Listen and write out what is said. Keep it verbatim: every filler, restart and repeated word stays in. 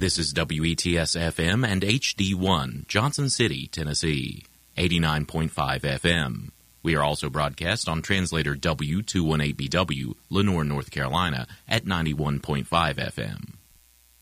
This is W E T S F M and H D one, Johnson City, Tennessee, eighty-nine point five F M. We are also broadcast on translator W two eighteen B W, Lenoir, North Carolina, at ninety-one point five F M.